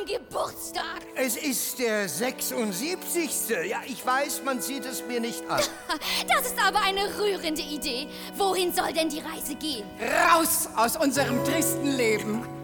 Geburtstag? Es ist der 76. Ja, ich weiß, man sieht es mir nicht an. Das ist aber eine rührende Idee. Wohin soll denn die Reise gehen? Raus aus unserem tristen Leben.